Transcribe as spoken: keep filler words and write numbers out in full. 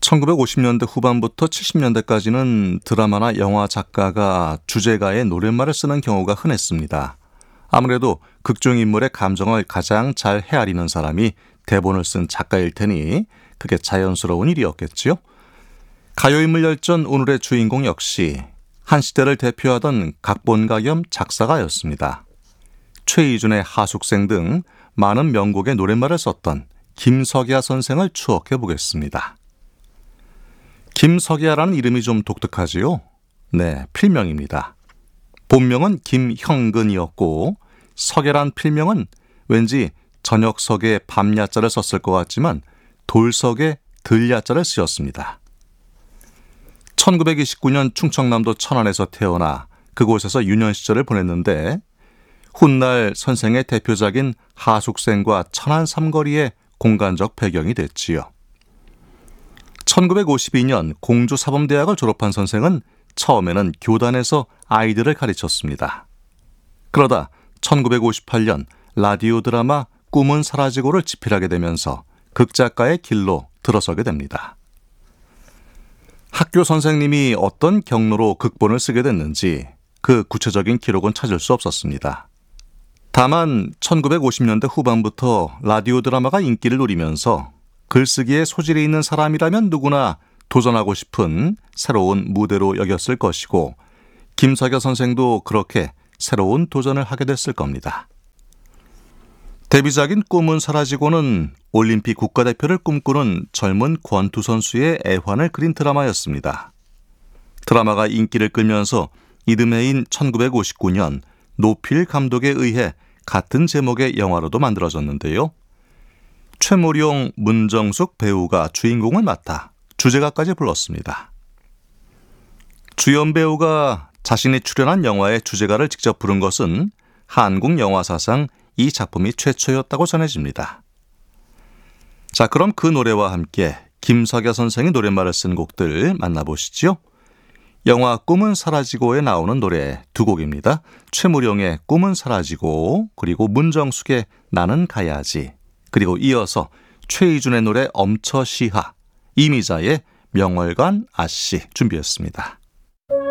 천구백오십 년대 후반부터 칠십 년대까지는 드라마나 영화 작가가 주제가에 노랫말을 쓰는 경우가 흔했습니다. 아무래도 극중 인물의 감정을 가장 잘 헤아리는 사람이 대본을 쓴 작가일 테니 그게 자연스러운 일이었겠지요. 가요인물 열전 오늘의 주인공 역시 한 시대를 대표하던 각본가 겸 작사가였습니다. 최이준의 하숙생 등 많은 명곡의 노랫말을 썼던 김석야 선생을 추억해 보겠습니다. 김석야라는 이름이 좀 독특하지요? 네, 필명입니다. 본명은 김형근이었고 석야란 필명은 왠지 저녁석에 밤야자를 썼을 것 같지만 돌석에 들야자를 쓰였습니다. 천구백이십구 년 충청남도 천안에서 태어나 그곳에서 유년 시절을 보냈는데 훗날 선생의 대표작인 하숙생과 천안 삼거리의 공간적 배경이 됐지요. 천구백오십이 년 공주사범대학을 졸업한 선생은 처음에는 교단에서 아이들을 가르쳤습니다. 그러다 천구백오십팔 년 라디오 드라마 꿈은 사라지고를 집필하게 되면서 극작가의 길로 들어서게 됩니다. 학교 선생님이 어떤 경로로 극본을 쓰게 됐는지 그 구체적인 기록은 찾을 수 없었습니다. 다만 천구백오십 년대 후반부터 라디오 드라마가 인기를 누리면서 글쓰기에 소질이 있는 사람이라면 누구나 도전하고 싶은 새로운 무대로 여겼을 것이고 김석야 선생도 그렇게 새로운 도전을 하게 됐을 겁니다. 데뷔작인 꿈은 사라지고는 올림픽 국가대표를 꿈꾸는 젊은 권투 선수의 애환을 그린 드라마였습니다. 드라마가 인기를 끌면서 이듬해인 천구백오십구 년 노필 감독에 의해 같은 제목의 영화로도 만들어졌는데요. 최무룡, 문정숙 배우가 주인공을 맡아 주제가까지 불렀습니다. 주연 배우가 자신이 출연한 영화의 주제가를 직접 부른 것은 한국 영화 사상 이 작품이 최초였다고 전해집니다. 자, 그럼 그 노래와 함께 김석야 선생이 노랫말을 쓴 곡들 만나보시죠. 영화 꿈은 사라지고에 나오는 노래 두 곡입니다. 최무룡의 꿈은 사라지고 그리고 문정숙의 나는 가야지 그리고 이어서 최이준의 노래 엄처시하, 이미자의 명월관 아씨 준비했습니다.